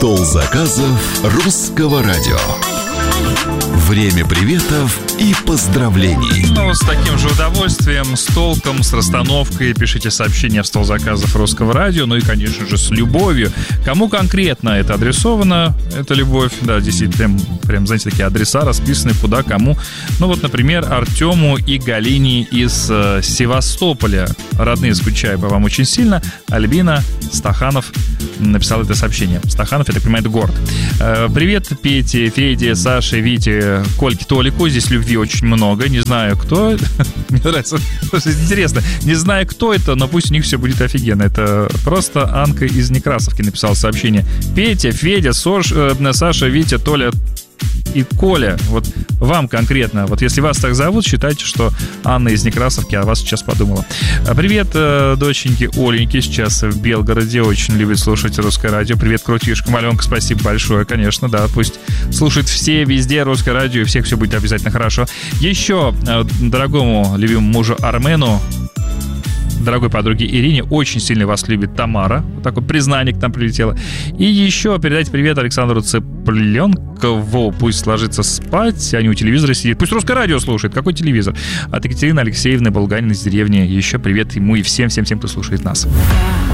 Стол заказов Русского радио. Время приветов и поздравлений. Ну, с таким же удовольствием, с толком, с расстановкой пишите сообщения в стол заказов Русского радио. Ну и, конечно же, с любовью. Кому конкретно это адресовано, эта любовь? Да, действительно, прям, знаете, такие адреса расписаны, куда, кому. Ну вот, например, Артему и Галине из Севастополя. Родные, скучаю по вам очень сильно. Альбина Стаханов написал это сообщение. Стаханов, я так понимаю, это город. Привет, Пете, Феде, Саше, Вите, Кольке, Толику. Здесь любви очень много. Не знаю, кто. Мне нравится. Интересно. Не знаю, кто это, но пусть у них все будет офигенно. Это просто Анка из Некрасовки написала сообщение. Петя, Федя, Саша, Витя, Толя и Коля, вот вам конкретно, вот если вас так зовут, считайте, что Анна из Некрасовки о вас сейчас подумала. Привет, доченьки Оленьки, сейчас в Белгороде, очень любит слушать Русское радио. Привет, крутишка, маленка, спасибо большое, конечно, да, пусть слушают все, везде Русское радио, и всех все будет обязательно хорошо. Еще дорогому любимому мужу Армену, дорогой подруге Ирине, очень сильно вас любит Тамара. Вот такое признание к нам прилетело. И еще передайте привет Александру Цыпленкову. Пусть ложится спать, а не у телевизора сидит. Пусть Русское радио слушает. Какой телевизор? От Екатерины Алексеевны Болганина из деревни. Еще привет ему и всем, кто слушает нас.